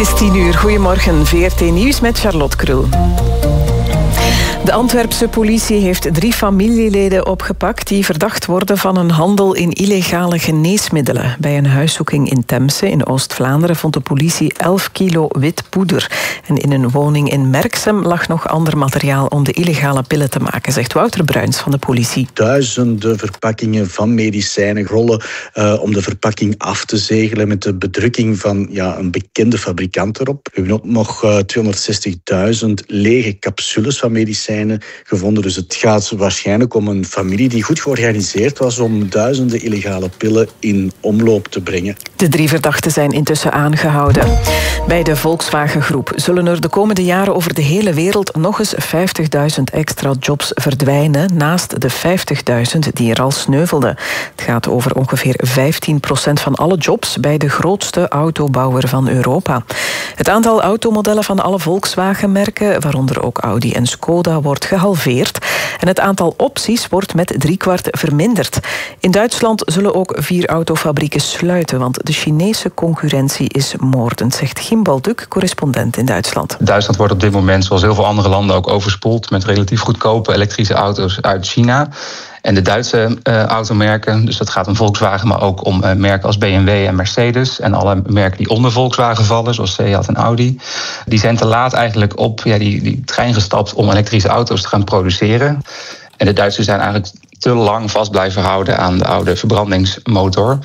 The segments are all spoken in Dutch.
is 10:00. Goedemorgen, VRT Nieuws met Charlotte Krul. De Antwerpse politie heeft 3 familieleden opgepakt die verdacht worden van een handel in illegale geneesmiddelen. Bij een huiszoeking in Temse in Oost-Vlaanderen vond de politie 11 kilo wit poeder. En in een woning in Merksem lag nog ander materiaal om de illegale pillen te maken, zegt Wouter Bruins van de politie. Duizenden verpakkingen van medicijnen, rollen om de verpakking af te zegelen met de bedrukking van een bekende fabrikant erop. We hebben ook nog 260.000 lege capsules van medicijnen gevonden. Dus het gaat waarschijnlijk om een familie die goed georganiseerd was om duizenden illegale pillen in omloop te brengen. De 3 verdachten zijn intussen aangehouden. Bij de Volkswagen-groep zullen er de komende jaren over de hele wereld nog eens 50.000 extra jobs verdwijnen, naast de 50.000 die er al sneuvelden. Het gaat over ongeveer 15% van alle jobs bij de grootste autobouwer van Europa. Het aantal automodellen van alle Volkswagen-merken, waaronder ook Audi en Skoda, wordt gehalveerd. En het aantal opties wordt met 3/4 verminderd. In Duitsland zullen ook 4 autofabrieken sluiten, want de Chinese concurrentie is moordend, zegt Gim Balduk, correspondent in Duitsland. Duitsland wordt op dit moment, zoals heel veel andere landen, ook overspoeld met relatief goedkope elektrische auto's uit China. En de Duitse automerken, dus dat gaat om Volkswagen, maar ook om merken als BMW en Mercedes en alle merken die onder Volkswagen vallen, zoals Seat en Audi, die zijn te laat eigenlijk op die trein gestapt om elektrische auto's te gaan produceren. En de Duitsers zijn eigenlijk te lang vast blijven houden aan de oude verbrandingsmotor.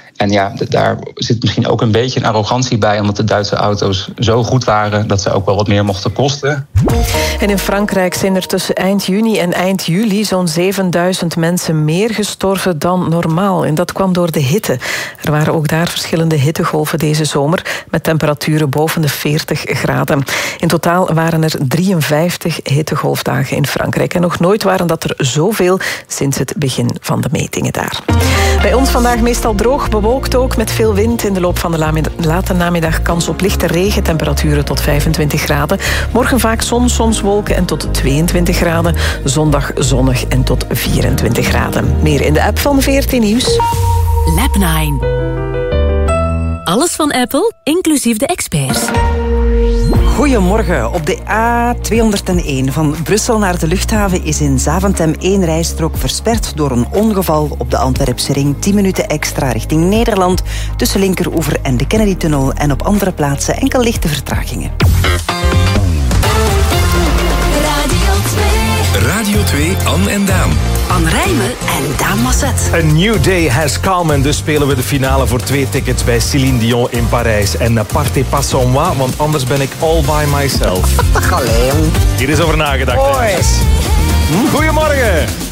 En daar zit misschien ook een beetje een arrogantie bij, omdat de Duitse auto's zo goed waren dat ze ook wel wat meer mochten kosten. En in Frankrijk zijn er tussen eind juni en eind juli zo'n 7000 mensen meer gestorven dan normaal. En dat kwam door de hitte. Er waren ook daar verschillende hittegolven deze zomer, met temperaturen boven de 40 graden. In totaal waren er 53 hittegolfdagen in Frankrijk. En nog nooit waren dat er zoveel sinds het begin van de metingen daar. Bij ons vandaag meestal droog, bewolkt ook met veel wind. In de loop van de late namiddag kans op lichte regen, temperaturen tot 25 graden. Morgen vaak zon, soms wolken en tot 22 graden. Zondag zonnig en tot 24 graden. Meer in de app van VRT Nieuws. Lab 9. Alles van Apple, inclusief de experts. Goedemorgen. Op de A201 van Brussel naar de luchthaven is in Zaventem 1 rijstrook versperd door een ongeval op de Antwerpse ring. 10 minuten extra richting Nederland tussen Linkeroever en de Kennedy-tunnel en op andere plaatsen enkel lichte vertragingen. Radio 2, Anne en Daan. Anne Rijmen en Daan Masset. A New Day has come en dus spelen we de finale voor 2 tickets bij Céline Dion in Parijs. En partez pas sans moi, want anders ben ik all by myself. Hier is over nagedacht. Goedemorgen.